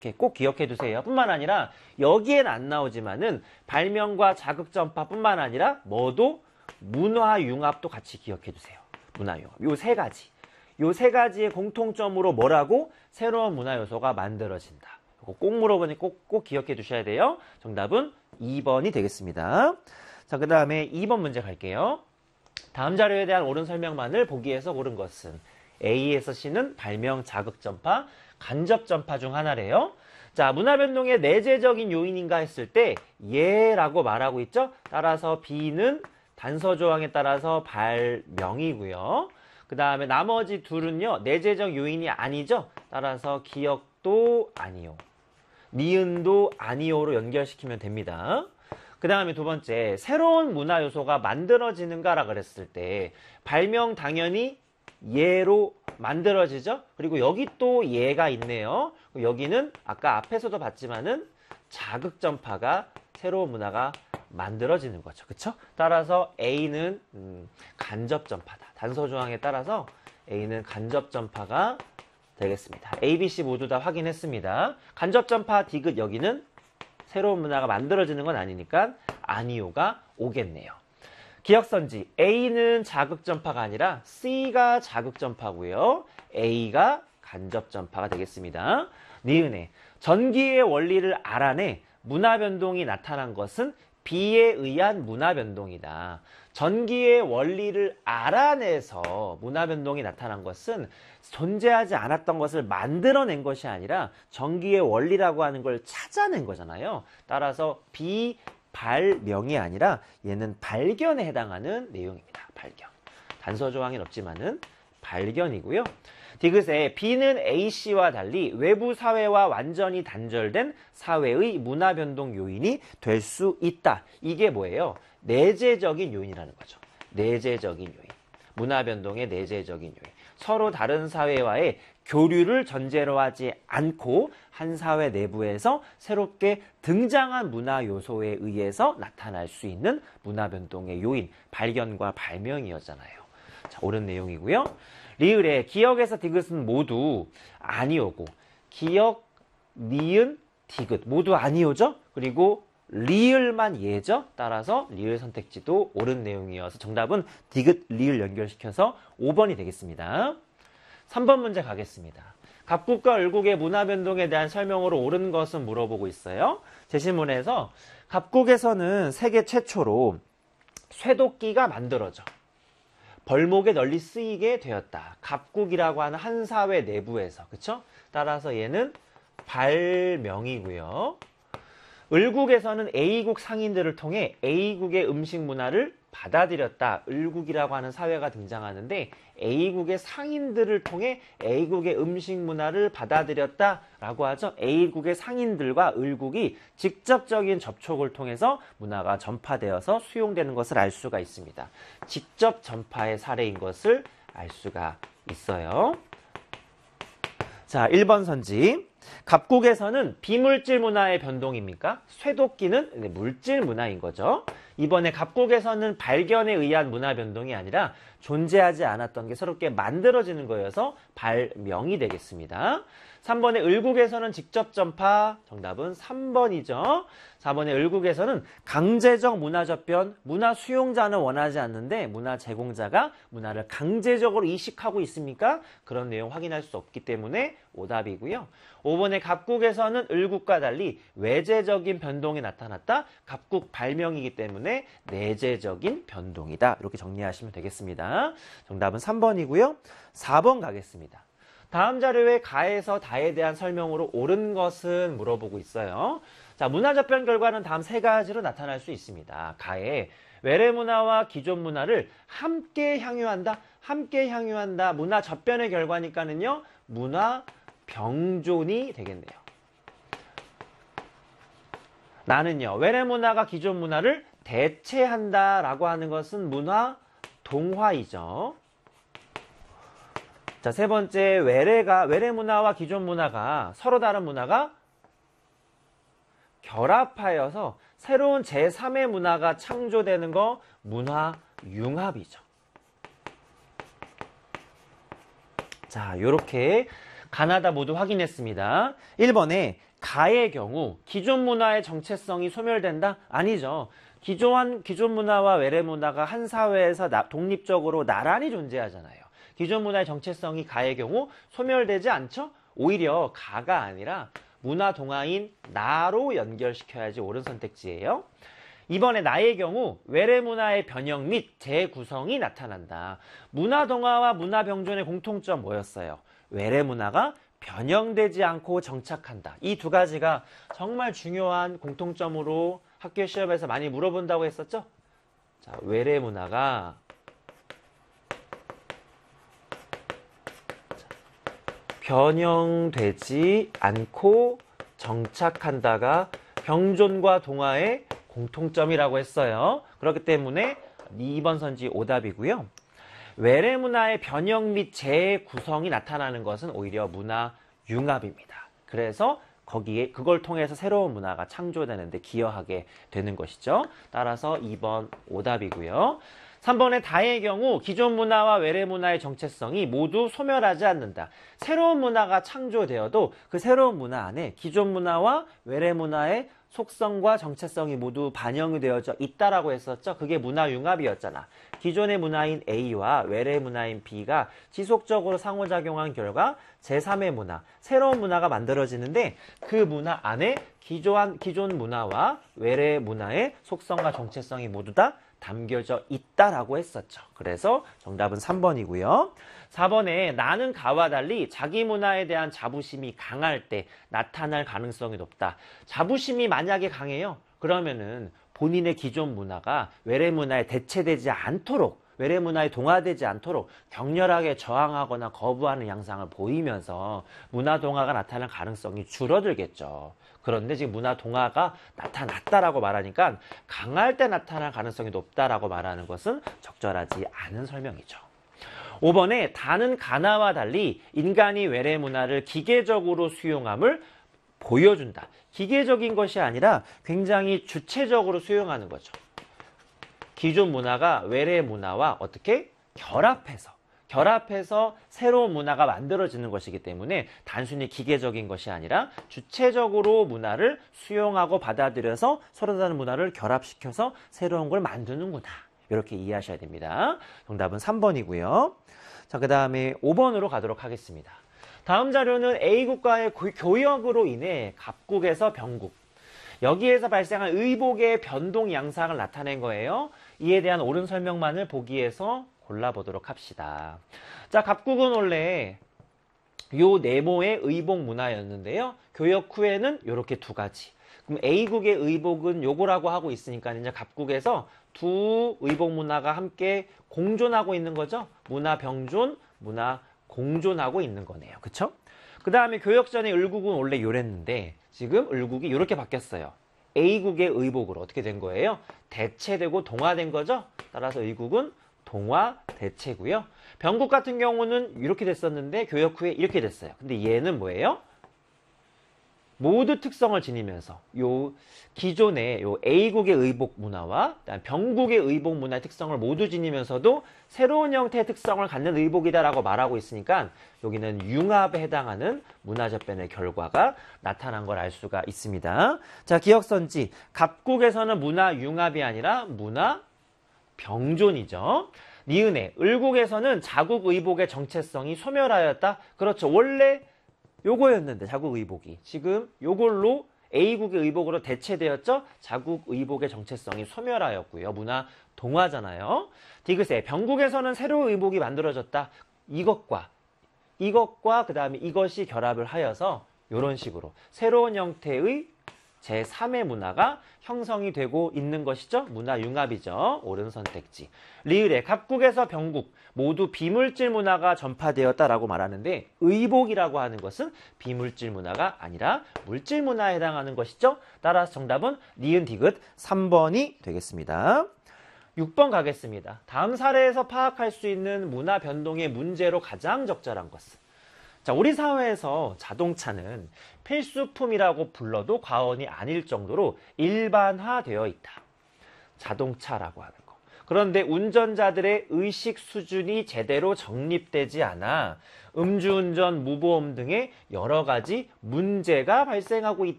이렇게 꼭 기억해 두세요. 뿐만 아니라 여기엔 안 나오지만은 발명과 자극전파뿐만 아니라 뭐도 문화융합도 같이 기억해 두세요. 문화융합. 요 세 가지. 요 세 가지의 공통점으로 뭐라고? 새로운 문화 요소가 만들어진다. 이거 꼭 물어보니 꼭 기억해 두셔야 돼요. 정답은 2번이 되겠습니다. 자, 그 다음에 2번 문제 갈게요. 다음 자료에 대한 옳은 설명만을 보기에서 옳은 것은 A에서 C는 발명, 자극전파, 간접전파 중 하나래요. 자, 문화변동의 내재적인 요인인가 했을 때 예라고 말하고 있죠. 따라서 B는 단서조항에 따라서 발명이고요. 그 다음에 나머지 둘은요. 내재적 요인이 아니죠. 따라서 기억도 아니요. 니은도 아니요로 연결시키면 됩니다. 그 다음에 두 번째, 새로운 문화 요소가 만들어지는가라 그랬을 때 발명 당연히 예로 만들어지죠. 그리고 여기 또 예가 있네요. 여기는 아까 앞에서도 봤지만은 자극전파가 새로운 문화가 만들어지는 거죠. 그쵸? 따라서 A는 간접전파다. 단서조항에 따라서 A는 간접전파가 되겠습니다. A, B, C 모두 다 확인했습니다. 간접전파 디귿 여기는 새로운 문화가 만들어지는 건 아니니까 아니오가 오겠네요. 기억선지 A는 자극전파가 아니라 C가 자극전파고요. A가 간접전파가 되겠습니다. 니은에 전기의 원리를 알아내 문화변동이 나타난 것은 B에 의한 문화변동이다. 전기의 원리를 알아내서 문화변동이 나타난 것은 존재하지 않았던 것을 만들어낸 것이 아니라 전기의 원리라고 하는 걸 찾아낸 거잖아요. 따라서 비발명이 아니라 얘는 발견에 해당하는 내용입니다. 발견. 단서조항은 없지만은 발견이고요. 디귿에 B는 A씨와 달리 외부 사회와 완전히 단절된 사회의 문화변동 요인이 될 수 있다. 이게 뭐예요? 내재적인 요인이라는 거죠. 내재적인 요인. 문화변동의 내재적인 요인. 서로 다른 사회와의 교류를 전제로 하지 않고 한 사회 내부에서 새롭게 등장한 문화 요소에 의해서 나타날 수 있는 문화변동의 요인. 발견과 발명이었잖아요. 자, 옳은 내용이고요. 리을에 기억에서 디귿은 모두 아니오고 기억, 니은, 디귿 모두 아니오죠? 그리고 리을만 예죠? 따라서 리을 선택지도 옳은 내용이어서 정답은 디귿, 리을 연결시켜서 5번이 되겠습니다. 3번 문제 가겠습니다. 갑국과 을국의 문화변동에 대한 설명으로 옳은 것은 물어보고 있어요. 제시문에서 갑국에서는 세계 최초로 쇠도끼가 만들어져 벌목에 널리 쓰이게 되었다. 갑국이라고 하는 한 사회 내부에서. 그쵸? 따라서 얘는 발명이고요. 을국에서는 A국 상인들을 통해 A국의 음식 문화를 받아들였다. 을국이라고 하는 사회가 등장하는데 A국의 상인들을 통해 A국의 음식 문화를 받아들였다라고 하죠. A국의 상인들과 을국이 직접적인 접촉을 통해서 문화가 전파되어서 수용되는 것을 알 수가 있습니다. 직접 전파의 사례인 것을 알 수가 있어요. 자, 1번 선지. 갑국에서는 비물질 문화의 변동입니까? 쇠도끼는 물질 문화인 거죠. 이번에 갑국에서는 발견에 의한 문화 변동이 아니라 존재하지 않았던 게 새롭게 만들어지는 거여서 발명이 되겠습니다. 3번에 을국에서는 직접 전파, 정답은 3번이죠. 4번에 을국에서는 강제적 문화 접변, 문화 수용자는 원하지 않는데 문화 제공자가 문화를 강제적으로 이식하고 있습니까? 그런 내용 확인할 수 없기 때문에 오답이고요. 5번에 갑국에서는 을국과 달리 외재적인 변동이 나타났다. 갑국 발명이기 때문에 내재적인 변동이다. 이렇게 정리하시면 되겠습니다. 정답은 3번이고요. 4번 가겠습니다. 다음 자료에 가에서 다에 대한 설명으로 옳은 것은 물어보고 있어요. 자, 문화 접변 결과는 다음 세 가지로 나타날 수 있습니다. 가에 외래 문화와 기존 문화를 함께 향유한다. 함께 향유한다. 문화 접변의 결과니까는요. 문화 병존이 되겠네요. 나는요. 외래 문화가 기존 문화를 대체한다라고 하는 것은 문화 동화이죠. 자, 세 번째, 외래 문화와 기존 문화가 서로 다른 문화가 결합하여서 새로운 제3의 문화가 창조되는 거 문화 융합이죠. 자, 요렇게 가나다 모두 확인했습니다. 1번에 가의 경우 기존 문화의 정체성이 소멸된다? 아니죠. 기존 문화와 외래 문화가 한 사회에서 독립적으로 나란히 존재하잖아요. 기존 문화의 정체성이 가의 경우 소멸되지 않죠? 오히려 가가 아니라 문화 동화인 나로 연결시켜야지 옳은 선택지예요. 이번에 나의 경우 외래 문화의 변형 및 재구성이 나타난다. 문화 동화와 문화 병존의 공통점 뭐였어요? 외래 문화가 변형되지 않고 정착한다. 이 두 가지가 정말 중요한 공통점으로 학교 시험에서 많이 물어본다고 했었죠? 자, 외래 문화가 변형되지 않고 정착한다가 병존과 동화의 공통점이라고 했어요. 그렇기 때문에 2번 선지 오답이고요. 외래 문화의 변형 및 재구성이 나타나는 것은 오히려 문화 융합입니다. 그래서 거기에 그걸 통해서 새로운 문화가 창조되는데 기여하게 되는 것이죠. 따라서 2번 오답이고요. 3번의 다의 경우 기존 문화와 외래 문화의 정체성이 모두 소멸하지 않는다. 새로운 문화가 창조되어도 그 새로운 문화 안에 기존 문화와 외래 문화의 속성과 정체성이 모두 반영이 되어져 있다라고 했었죠. 그게 문화융합이었잖아. 기존의 문화인 A와 외래 문화인 B가 지속적으로 상호작용한 결과 제3의 문화, 새로운 문화가 만들어지는데 그 문화 안에 기존 문화와 외래 문화의 속성과 정체성이 모두 다 담겨져 있다라고 했었죠. 그래서 정답은 3번이고요. 4번에 나는 가와 달리 자기 문화에 대한 자부심이 강할 때 나타날 가능성이 높다. 자부심이 만약에 강해요. 그러면은 본인의 기존 문화가 외래 문화에 대체되지 않도록, 외래 문화에 동화되지 않도록 격렬하게 저항하거나 거부하는 양상을 보이면서 문화 동화가 나타날 가능성이 줄어들겠죠. 그런데 지금 문화 동화가 나타났다라고 말하니까 강할 때 나타날 가능성이 높다라고 말하는 것은 적절하지 않은 설명이죠. 5번에 다는 가나와 달리 인간이 외래 문화를 기계적으로 수용함을 보여준다. 기계적인 것이 아니라 굉장히 주체적으로 수용하는 거죠. 기존 문화가 외래 문화와 어떻게 결합해서 새로운 문화가 만들어지는 것이기 때문에 단순히 기계적인 것이 아니라 주체적으로 문화를 수용하고 받아들여서 서로 다른 문화를 결합시켜서 새로운 걸 만드는구나. 이렇게 이해하셔야 됩니다. 정답은 3번이고요. 자, 그 다음에 5번으로 가도록 하겠습니다. 다음 자료는 A국가의 교역으로 인해 갑국에서 병국, 여기에서 발생한 의복의 변동 양상을 나타낸 거예요. 이에 대한 옳은 설명만을 보기에서 골라보도록 합시다. 자, 갑국은 원래 요 네모의 의복 문화였는데요. 교역 후에는 이렇게 두 가지. 그럼 A국의 의복은 요거라고 하고 있으니까 이제 갑국에서 두 의복 문화가 함께 공존하고 있는 거죠. 문화 병존, 문화 공존하고 있는 거네요. 그쵸? 그 다음에 교역 전에 을국은 원래 요랬는데 지금 을국이 이렇게 바뀌었어요. A국의 의복으로 어떻게 된 거예요? 대체되고 동화된 거죠. 따라서 의국은 동화 대체고요. 병국 같은 경우는 이렇게 됐었는데 교역 후에 이렇게 됐어요. 근데 얘는 뭐예요? 모두 특성을 지니면서 요 기존의 요 A국의 의복 문화와 병국의 의복 문화의 특성을 모두 지니면서도 새로운 형태의 특성을 갖는 의복이다라고 말하고 있으니까 여기는 융합에 해당하는 문화접변의 결과가 나타난 걸 알 수가 있습니다. 자, 기억선지 갑국에서는 문화 융합이 아니라 문화 병존이죠. 니은에 을국에서는 자국 의복의 정체성이 소멸하였다. 그렇죠. 원래 요거였는데 자국 의복이 지금 요걸로 A국의 의복으로 대체되었죠. 자국 의복의 정체성이 소멸하였고요. 문화 동화잖아요. 디귿에 병국에서는 새로운 의복이 만들어졌다. 이것과 그 다음에 이것이 결합을 하여서 이런 식으로 새로운 형태의 제3의 문화가 형성이 되고 있는 것이죠. 문화 융합이죠. 옳은 선택지. 리을에 갑국에서 병국 모두 비물질 문화가 전파되었다라고 말하는데 의복이라고 하는 것은 비물질 문화가 아니라 물질 문화에 해당하는 것이죠. 따라서 정답은 니은 디귿 3번이 되겠습니다. 6번 가겠습니다. 다음 사례에서 파악할 수 있는 문화 변동의 문제로 가장 적절한 것은, 자, 우리 사회에서 자동차는 필수품이라고 불러도 과언이 아닐 정도로 일반화되어 있다. 자동차라고 하는 거. 그런데 운전자들의 의식 수준이 제대로 정립되지 않아 음주운전, 무보험 등의 여러 가지 문제가 발생하고 있다.